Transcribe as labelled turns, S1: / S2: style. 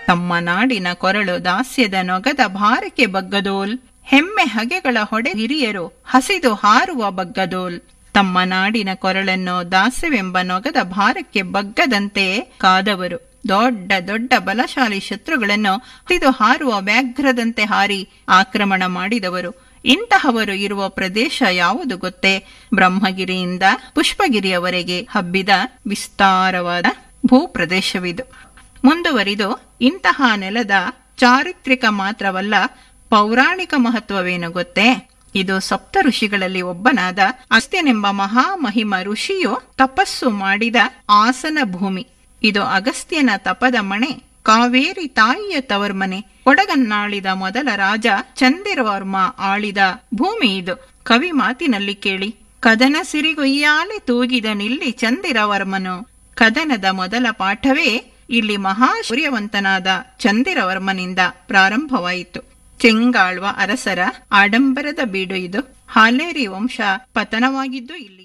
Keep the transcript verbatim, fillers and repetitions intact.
S1: ತಮ್ಮ ನಾಡಿನ ಕೊರಳು ದಾಸ್ಯದ ನೊಗದ ಭಾರಕ್ಕೆ ಬಗ್ಗದೋಲ್, ಹೆಮ್ಮೆ ಹಗೆಗಳ ಹೊಡೆ ಹಿರಿಯರು ಹಸಿದು ಹಾರುವ ಬಗ್ಗದೋಲ್. ತಮ್ಮ ನಾಡಿನ ಕೊರಳನ್ನು ದಾಸ್ಯವೆಂಬ ನೊಗದ ಭಾರಕ್ಕೆ ಬಗ್ಗದಂತೆ ಕಾದವರು, ದೊಡ್ಡ ದೊಡ್ಡ ಬಲಶಾಲಿ ಶತ್ರುಗಳನ್ನು ಹಸಿದು ಹಾರುವ ವ್ಯಾಘ್ರದಂತೆ ಹಾರಿ ಆಕ್ರಮಣ ಮಾಡಿದವರು. ಇಂತಹವರು ಇರುವ ಪ್ರದೇಶ ಯಾವುದು ಗೊತ್ತೇ? ಬ್ರಹ್ಮಗಿರಿಯಿಂದ ಪುಷ್ಪಗಿರಿಯವರೆಗೆ ಹಬ್ಬಿದ ವಿಸ್ತಾರವಾದ ಭೂಪ್ರದೇಶವಿದು. ಮುಂದುವರಿದು, ಇಂತಹ ನೆಲದ ಚಾರಿತ್ರಿಕ ಮಾತ್ರವಲ್ಲ, ಪೌರಾಣಿಕ ಮಹತ್ವವೇನು ಗೊತ್ತೇ? ಇದು ಸಪ್ತ ಋಷಿಗಳಲ್ಲಿ ಒಬ್ಬನಾದ ಅಗಸ್ತ್ಯನೆಂಬ ಮಹಾಮಹಿಮ ಋಷಿಯು ತಪಸ್ಸು ಮಾಡಿದ ಆಸನ ಭೂಮಿ ಇದು. ಅಗಸ್ತ್ಯನ ತಪದ ಮಣೆ, ಕಾವೇರಿ ತಾಯಿಯ ತವರ್ಮನೆ, ಕೊಡಗನ್ನಾಳಿದ ಮೊದಲ ರಾಜ ಚಂದಿರವರ್ಮ ಆಳಿದ ಭೂಮಿ ಇದು. ಕವಿ ಮಾತಿನಲ್ಲಿ ಕೇಳಿ, ಕದನ ಸಿರಿಗೊಯ್ಯಾಲೆ ತೂಗಿದ ನಿಲ್ಲಿ ಚಂದಿರವರ್ಮನು. ಕದನದ ಮೊದಲ ಪಾಠವೇ ಇಲ್ಲಿ ಮಹಾಶೌರ್ಯವಂತನಾದ ಚಂದಿರವರ್ಮನಿಂದ ಪ್ರಾರಂಭವಾಯಿತು. ಚೆಂಗಾಳ್ವ ಅರಸರ ಆಡಂಬರದ ಬೀಡು ಇದು. ಹಾಲೇರಿ ವಂಶ ಪತನವಾಗಿದ್ದು ಇಲ್ಲಿ.